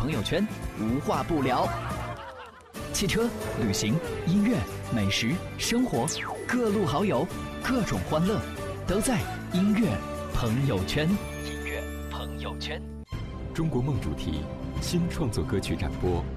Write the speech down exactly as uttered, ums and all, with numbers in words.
朋友圈，无话不聊。汽车、旅行、音乐、美食、生活，各路好友，各种欢乐，都在音乐朋友圈。音乐朋友圈， 中国梦主题新创作歌曲展播。